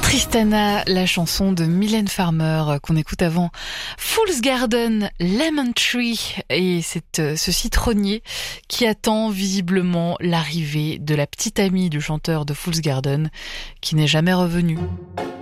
Tristana, la chanson de Mylène Farmer qu'on écoute avant Fool's Garden, Lemon Tree, et c'est ce citronnier qui attend visiblement l'arrivée de la petite amie du chanteur de Fool's Garden qui n'est jamais revenue.